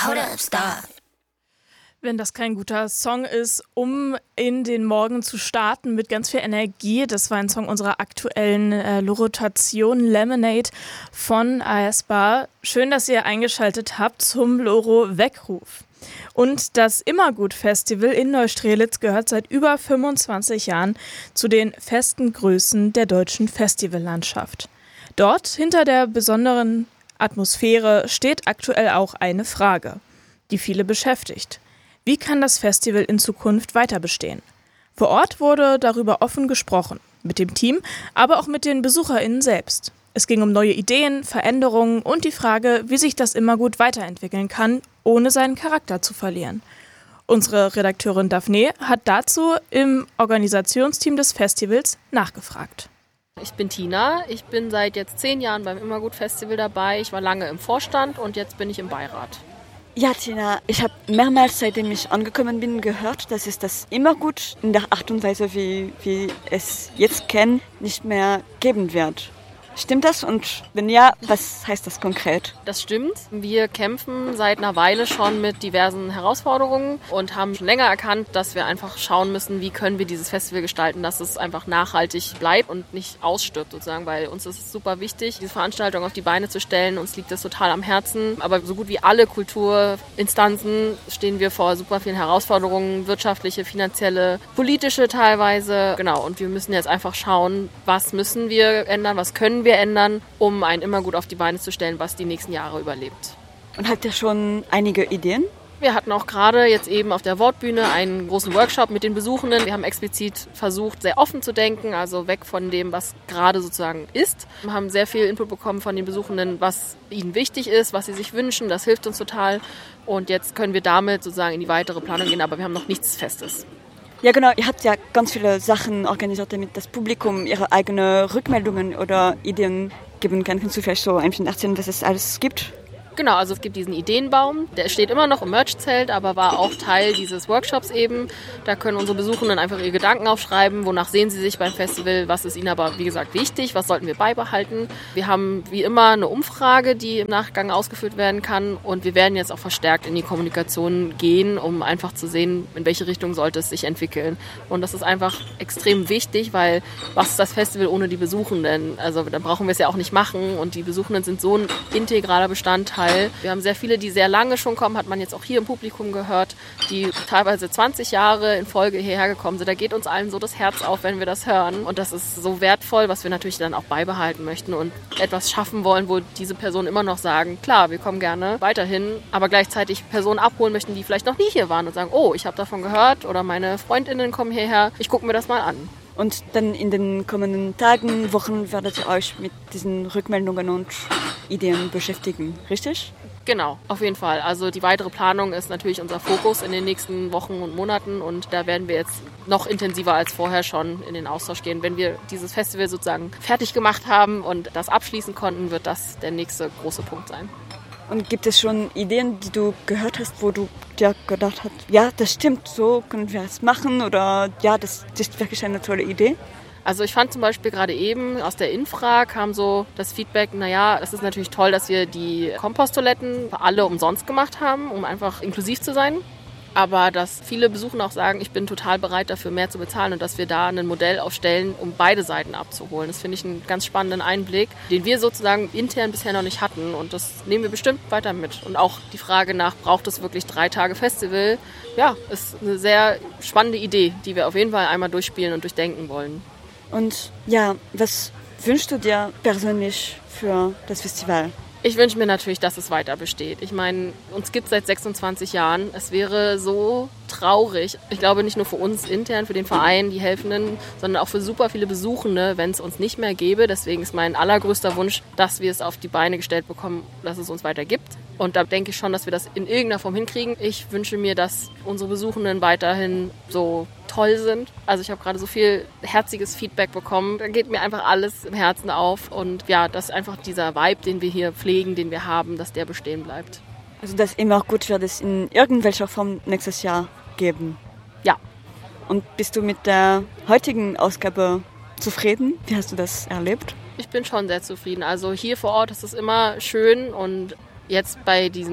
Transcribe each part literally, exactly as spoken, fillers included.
Hold up, stop. Wenn das kein guter Song ist, um in den Morgen zu starten mit ganz viel Energie. Das war ein Song unserer aktuellen äh, Loro-Tation Lemonade von A S Bar. Schön, dass ihr eingeschaltet habt zum Loro-Weckruf. Und das Immergut-Festival in Neustrelitz gehört seit über fünfundzwanzig Jahren zu den festen Größen der deutschen Festivallandschaft. Dort, hinter der besonderen Atmosphäre, steht aktuell auch eine Frage, die viele beschäftigt. Wie kann das Festival in Zukunft weiter bestehen? Vor Ort wurde darüber offen gesprochen, mit dem Team, aber auch mit den BesucherInnen selbst. Es ging um neue Ideen, Veränderungen und die Frage, wie sich das Immergut weiterentwickeln kann, ohne seinen Charakter zu verlieren. Unsere Redakteurin Daphne hat dazu im Organisationsteam des Festivals nachgefragt. Ich bin Tina, ich bin seit jetzt zehn Jahren beim Immergut-Festival dabei. Ich war lange im Vorstand und jetzt bin ich im Beirat. Ja, Tina, ich habe mehrmals, seitdem ich angekommen bin, gehört, dass es das Immergut in der Art und Weise, wie wir es jetzt kennen, nicht mehr geben wird. Stimmt das? Und wenn ja, was heißt das konkret? Das stimmt. Wir kämpfen seit einer Weile schon mit diversen Herausforderungen und haben schon länger erkannt, dass wir einfach schauen müssen, wie können wir dieses Festival gestalten, dass es einfach nachhaltig bleibt und nicht ausstirbt sozusagen, weil uns ist es super wichtig, diese Veranstaltung auf die Beine zu stellen. Uns liegt das total am Herzen. Aber so gut wie alle Kulturinstanzen stehen wir vor super vielen Herausforderungen, wirtschaftliche, finanzielle, politische teilweise. Genau, und wir müssen jetzt einfach schauen, was müssen wir ändern, was können wir ändern, um ein Immergut auf die Beine zu stellen, was die nächsten Jahre überlebt. Und habt ihr schon einige Ideen? Wir hatten auch gerade jetzt eben auf der Wortbühne einen großen Workshop mit den Besuchenden. Wir haben explizit versucht, sehr offen zu denken, also weg von dem, was gerade sozusagen ist. Wir haben sehr viel Input bekommen von den Besuchenden, was ihnen wichtig ist, was sie sich wünschen. Das hilft uns total. Und jetzt können wir damit sozusagen in die weitere Planung gehen, aber wir haben noch nichts Festes. Ja, genau. Ihr habt ja ganz viele Sachen organisiert, damit das Publikum ihre eigenen Rückmeldungen oder Ideen geben kann. Kannst du vielleicht so ein bisschen erzählen, was es alles gibt? Genau, also es gibt diesen Ideenbaum, der steht immer noch im Merch-Zelt, aber war auch Teil dieses Workshops eben. Da können unsere Besuchenden einfach ihre Gedanken aufschreiben, wonach sehen sie sich beim Festival, was ist ihnen aber, wie gesagt, wichtig, was sollten wir beibehalten. Wir haben wie immer eine Umfrage, die im Nachgang ausgefüllt werden kann und wir werden jetzt auch verstärkt in die Kommunikation gehen, um einfach zu sehen, in welche Richtung sollte es sich entwickeln. Und das ist einfach extrem wichtig, weil was ist das Festival ohne die Besuchenden? Also da brauchen wir es ja auch nicht machen und die Besuchenden sind so ein integraler Bestandteil. Wir haben sehr viele, die sehr lange schon kommen, hat man jetzt auch hier im Publikum gehört, die teilweise zwanzig Jahre in Folge hierher gekommen sind. Da geht uns allen so das Herz auf, wenn wir das hören. Und das ist so wertvoll, was wir natürlich dann auch beibehalten möchten und etwas schaffen wollen, wo diese Personen immer noch sagen, klar, wir kommen gerne weiterhin, aber gleichzeitig Personen abholen möchten, die vielleicht noch nie hier waren und sagen, oh, ich habe davon gehört oder meine FreundInnen kommen hierher, ich gucke mir das mal an. Und dann in den kommenden Tagen, Wochen werdet ihr euch mit diesen Rückmeldungen und Ideen beschäftigen, richtig? Genau, auf jeden Fall. Also die weitere Planung ist natürlich unser Fokus in den nächsten Wochen und Monaten und da werden wir jetzt noch intensiver als vorher schon in den Austausch gehen. Wenn wir dieses Festival sozusagen fertig gemacht haben und das abschließen konnten, wird das der nächste große Punkt sein. Und gibt es schon Ideen, die du gehört hast, wo du dir gedacht hast, ja, das stimmt, so können wir es machen oder ja, das ist wirklich eine tolle Idee? Also ich fand zum Beispiel gerade eben aus der Infra kam so das Feedback, naja, es ist natürlich toll, dass wir die Komposttoiletten für alle umsonst gemacht haben, um einfach inklusiv zu sein. Aber dass viele Besucher auch sagen, ich bin total bereit dafür mehr zu bezahlen und dass wir da ein Modell aufstellen, um beide Seiten abzuholen. Das finde ich einen ganz spannenden Einblick, den wir sozusagen intern bisher noch nicht hatten und das nehmen wir bestimmt weiter mit. Und auch die Frage nach, braucht es wirklich drei Tage Festival? Ja, ist eine sehr spannende Idee, die wir auf jeden Fall einmal durchspielen und durchdenken wollen. Und ja, was wünschst du dir persönlich für das Festival? Ich wünsche mir natürlich, dass es weiter besteht. Ich meine, uns gibt es seit sechsundzwanzig Jahren. Es wäre so traurig, ich glaube nicht nur für uns intern, für den Verein, die Helfenden, sondern auch für super viele Besuchende, wenn es uns nicht mehr gäbe. Deswegen ist mein allergrößter Wunsch, dass wir es auf die Beine gestellt bekommen, dass es uns weiter gibt. Und da denke ich schon, dass wir das in irgendeiner Form hinkriegen. Ich wünsche mir, dass unsere Besuchenden weiterhin so toll sind. Also ich habe gerade so viel herziges Feedback bekommen. Da geht mir einfach alles im Herzen auf. Und ja, dass einfach dieser Vibe, den wir hier pflegen, den wir haben, dass der bestehen bleibt. Also dass immer gut wird es in irgendwelcher Form nächstes Jahr geben. Ja. Und bist du mit der heutigen Ausgabe zufrieden? Wie hast du das erlebt? Ich bin schon sehr zufrieden. Also hier vor Ort ist es immer schön und jetzt bei diesem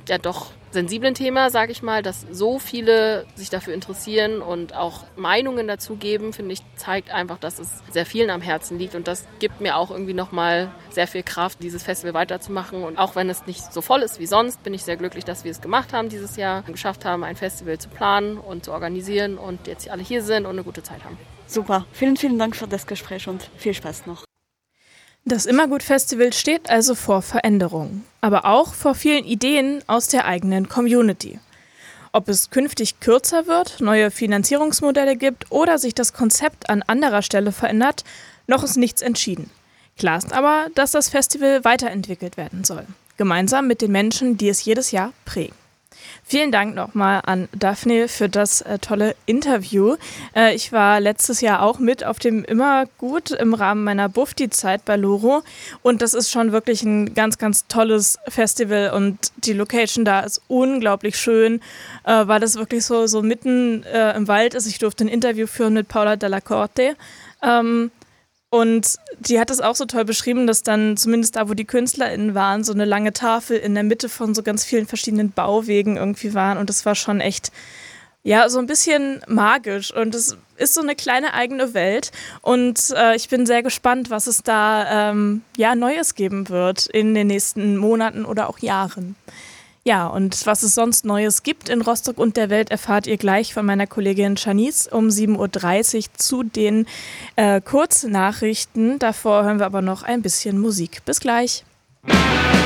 ja doch sensiblen Thema, sage ich mal, dass so viele sich dafür interessieren und auch Meinungen dazu geben, finde ich, zeigt einfach, dass es sehr vielen am Herzen liegt. Und das gibt mir auch irgendwie nochmal sehr viel Kraft, dieses Festival weiterzumachen. Und auch wenn es nicht so voll ist wie sonst, bin ich sehr glücklich, dass wir es gemacht haben dieses Jahr, geschafft haben, ein Festival zu planen und zu organisieren und jetzt alle hier sind und eine gute Zeit haben. Super. Vielen, vielen Dank für das Gespräch und viel Spaß noch. Das Immergut-Festival steht also vor Veränderungen, aber auch vor vielen Ideen aus der eigenen Community. Ob es künftig kürzer wird, neue Finanzierungsmodelle gibt oder sich das Konzept an anderer Stelle verändert, noch ist nichts entschieden. Klar ist aber, dass das Festival weiterentwickelt werden soll, gemeinsam mit den Menschen, die es jedes Jahr prägen. Vielen Dank nochmal an Daphne für das äh, tolle Interview. Äh, ich war letztes Jahr auch mit auf dem Immergut im Rahmen meiner Bufti-Zeit bei Loro und das ist schon wirklich ein ganz, ganz tolles Festival und die Location da ist unglaublich schön, äh, weil das wirklich so, so mitten äh, im Wald ist. Ich durfte ein Interview führen mit Paula Della Corte. Ähm, Und die hat es auch so toll beschrieben, dass dann zumindest da, wo die KünstlerInnen waren, so eine lange Tafel in der Mitte von so ganz vielen verschiedenen Bauwegen irgendwie waren. Und das war schon echt, ja, so ein bisschen magisch. Und es ist so eine kleine eigene Welt. Und äh, ich bin sehr gespannt, was es da ähm, ja, Neues geben wird in den nächsten Monaten oder auch Jahren. Ja, und was es sonst Neues gibt in Rostock und der Welt, erfahrt ihr gleich von meiner Kollegin Janice um sieben Uhr dreißig zu den äh, Kurznachrichten. Davor hören wir aber noch ein bisschen Musik. Bis gleich.